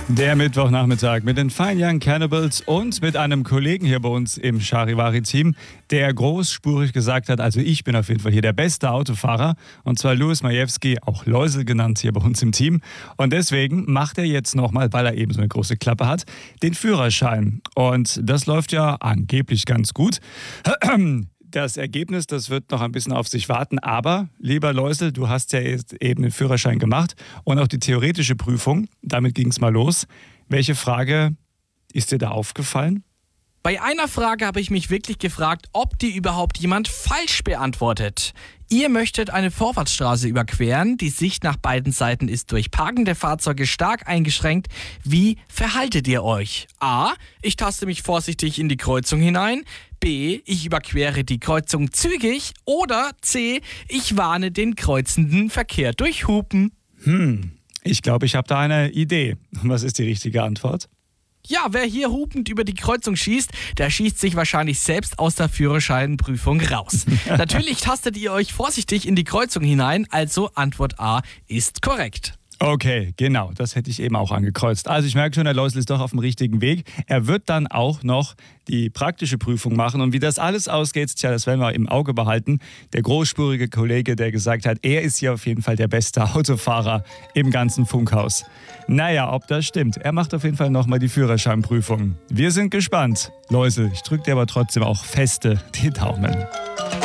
Der Mittwochnachmittag mit den Fine Young Cannibals und mit einem Kollegen hier bei uns im Charivari-Team, der großspurig gesagt hat, also ich bin auf jeden Fall hier der beste Autofahrer, und zwar Louis Majewski, auch Läusel genannt, hier bei uns im Team. Und deswegen macht er jetzt nochmal, weil er eben so eine große Klappe hat, den Führerschein. Und das läuft ja angeblich ganz gut. Das Ergebnis, das wird noch ein bisschen auf sich warten. Aber, lieber Läusel, du hast ja jetzt eben den Führerschein gemacht und auch die theoretische Prüfung. Damit ging es mal los. Welche Frage ist dir da aufgefallen? Bei einer Frage habe ich mich wirklich gefragt, ob die überhaupt jemand falsch beantwortet. Ihr möchtet eine Vorfahrtsstraße überqueren. Die Sicht nach beiden Seiten ist durch parkende Fahrzeuge stark eingeschränkt. Wie verhaltet ihr euch? A. Ich taste mich vorsichtig in die Kreuzung hinein. B. Ich überquere die Kreuzung zügig. Oder C. Ich warne den kreuzenden Verkehr durch Hupen. Ich glaube, ich habe da eine Idee. Was ist die richtige Antwort? Ja, wer hier hupend über die Kreuzung schießt, der schießt sich wahrscheinlich selbst aus der Führerscheinprüfung raus. Natürlich tastet ihr euch vorsichtig in die Kreuzung hinein, also Antwort A ist korrekt. Okay, genau, das hätte ich eben auch angekreuzt. Also ich merke schon, der Läusel ist doch auf dem richtigen Weg. Er wird dann auch noch die praktische Prüfung machen. Und wie das alles ausgeht, tja, das werden wir im Auge behalten. Der großspurige Kollege, der gesagt hat, er ist hier auf jeden Fall der beste Autofahrer im ganzen Funkhaus. Naja, ob das stimmt. Er macht auf jeden Fall nochmal die Führerscheinprüfung. Wir sind gespannt. Läusel, ich drücke dir aber trotzdem auch feste die Daumen.